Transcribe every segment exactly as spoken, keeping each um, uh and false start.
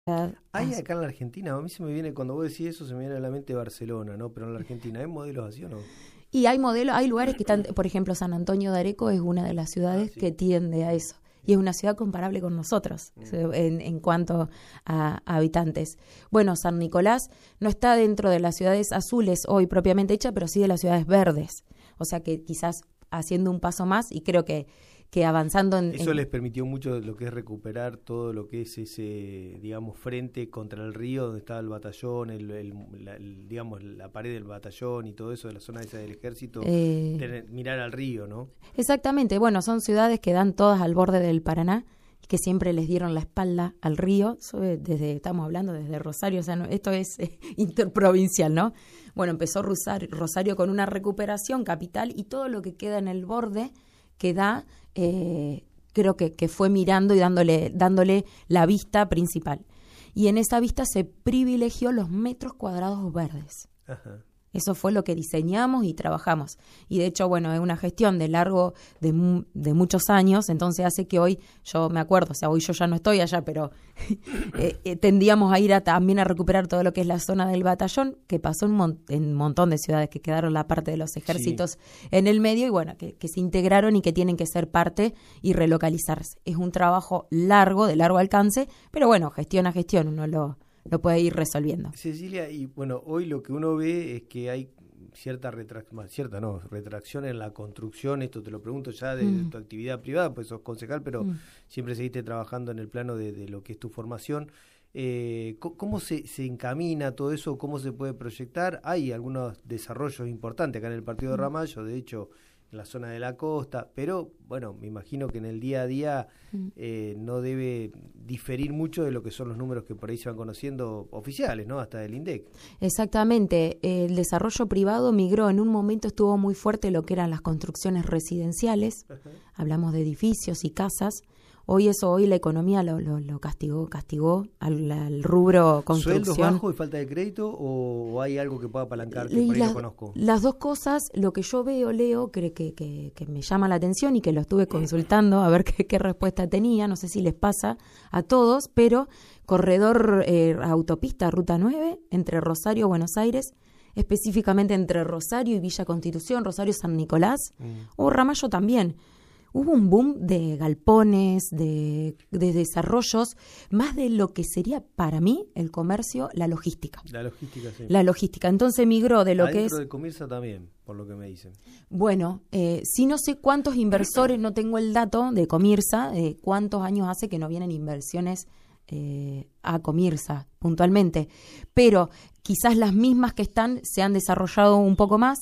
Hay acá en la Argentina, a mí se me viene, cuando vos decís eso, se me viene a la mente Barcelona, ¿no? Pero en la Argentina, ¿hay modelos así o no? Y hay modelos, hay lugares que están, por ejemplo, San Antonio de Areco es una de las ciudades ah, sí. que tiende a eso. Y es una ciudad comparable con nosotros mm. en, en cuanto a, a habitantes. Bueno, San Nicolás no está dentro de las ciudades azules hoy propiamente hecha, pero sí de las ciudades verdes. O sea que quizás haciendo un paso más, y creo que, que avanzando en... Eso en... les permitió mucho lo que es recuperar todo lo que es ese, digamos, frente contra el río, donde estaba el batallón, el, el, la, el, digamos, la pared del batallón y todo eso de la zona esa del ejército, eh... tener, mirar al río, ¿no? Exactamente, bueno, son ciudades que dan todas al borde del Paraná, que siempre les dieron la espalda al río, desde, estamos hablando desde Rosario, o sea, no, esto es eh, interprovincial, ¿no? Bueno, empezó Rosario, Rosario con una recuperación capital y todo lo que queda en el borde que da, eh, creo que, que fue mirando y dándole, dándole la vista principal. Y en esa vista se privilegió los metros cuadrados verdes. Ajá. Eso fue lo que diseñamos y trabajamos. Y de hecho, bueno, es una gestión de largo, de, mu- de muchos años, entonces hace que hoy, yo me acuerdo, o sea, hoy yo ya no estoy allá, pero eh, eh, tendíamos a ir a, también a recuperar todo lo que es la zona del batallón, que pasó en, mon- en un montón de ciudades que quedaron la parte de los ejércitos sí. en el medio, y bueno, que, que se integraron y que tienen que ser parte y relocalizarse. Es un trabajo largo, de largo alcance, pero bueno, gestión a gestión uno lo... lo puede ir resolviendo. Cecilia, y bueno, hoy lo que uno ve es que hay cierta retracción, cierta no, retracción en la construcción, esto te lo pregunto ya de mm. tu actividad privada, pues sos concejal, pero mm. siempre seguiste trabajando en el plano de, de lo que es tu formación. Eh, ¿Cómo se, se encamina todo eso? ¿Cómo se puede proyectar? Hay algunos desarrollos importantes acá en el partido de Ramallo, de hecho, en la zona de la costa, pero bueno, me imagino que en el día a día eh, no debe diferir mucho de lo que son los números que por ahí se van conociendo oficiales, ¿no? Hasta del INDEC. Exactamente, el desarrollo privado migró, en un momento estuvo muy fuerte lo que eran las construcciones residenciales, ajá. Hablamos de edificios y casas. Hoy eso, hoy la economía lo, lo, lo castigó, castigó al, al rubro construcción. ¿Sueldos bajos y falta de crédito o, o hay algo que pueda apalancar que por ahí las, no conozco? Las dos cosas, lo que yo veo, Leo, que, que, que, que me llama la atención y que lo estuve consultando a ver qué, qué respuesta tenía, no sé si les pasa a todos, pero corredor eh, autopista Ruta nueve entre Rosario y Buenos Aires, específicamente entre Rosario y Villa Constitución, Rosario San Nicolás, mm. o Ramallo también. Hubo un boom de galpones, de, de desarrollos, más de lo que sería para mí el comercio, la logística. La logística, sí. La logística. Entonces migró de lo Adentro que es... Adentro de Comirsa también, por lo que me dicen. Bueno, eh, sí no sé cuántos inversores, no tengo el dato de Comirsa, de cuántos años hace que no vienen inversiones eh, a Comirsa puntualmente, pero quizás las mismas que están se han desarrollado un poco más.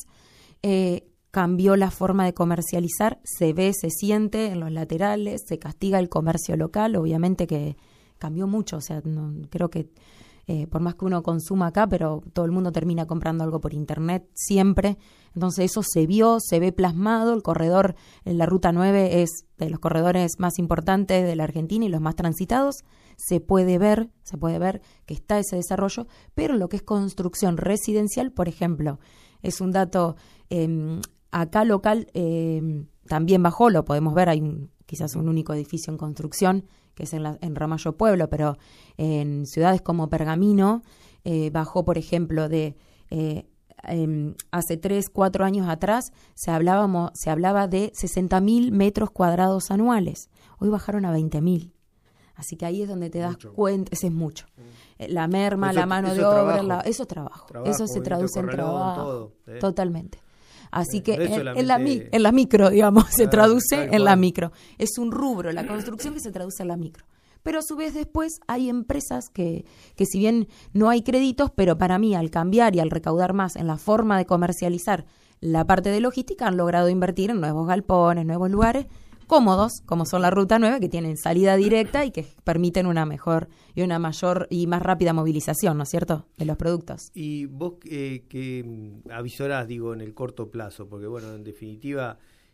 Eh, cambió la forma de comercializar, se ve, se siente en los laterales, se castiga el comercio local, obviamente que cambió mucho, o sea, no, creo que eh, por más que uno consuma acá, pero todo el mundo termina comprando algo por internet siempre, entonces eso se vio, se ve plasmado, el corredor en la Ruta nueve es de los corredores más importantes de la Argentina y los más transitados, se puede ver, se puede ver que está ese desarrollo, pero lo que es construcción residencial, por ejemplo, es un dato... Eh, acá local eh, también bajó, lo podemos ver, hay un, quizás un único edificio en construcción, que es en, la, en Ramallo Pueblo, pero en ciudades como Pergamino eh, bajó, por ejemplo, de eh, eh, hace tres, cuatro años atrás se, hablábamos, se hablaba de sesenta mil metros cuadrados anuales, hoy bajaron a veinte mil. Así que ahí es donde te das mucho. cuenta, ese es mucho. Mm. La merma, eso, la mano de obra, la, eso es trabajo, trabajo eso se traduce en trabajo, todo, ¿eh? Totalmente. Así que en, en, la, en la micro, digamos, se ah, traduce en la micro. Es un rubro, la construcción que se traduce en la micro. Pero a su vez después hay empresas que, que si bien no hay créditos, pero para mí al cambiar y al recaudar más en la forma de comercializar la parte de logística han logrado invertir en nuevos galpones, nuevos lugares cómodos, como son la Ruta nueve, que tienen salida directa y que permiten una mejor y una mayor y más rápida movilización, ¿no es cierto?, de los productos. Y vos eh, que avisorás, digo, en el corto plazo, porque bueno, en definitiva,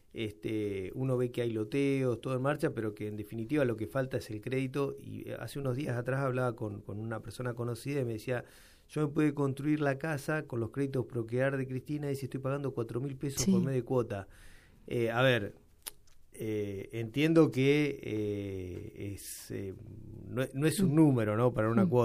este, uno ve que hay loteos, todo en marcha, pero que en definitiva lo que falta es el crédito. Y hace unos días atrás hablaba con, con una persona conocida y me decía, yo me pude construir la casa con los créditos Procrear de Cristina y si estoy pagando cuatro mil pesos sí. por mes de cuota. Eh, a ver... eh, entiendo que eh, es, eh, no, no es un número, ¿no?, para una mm. cuota.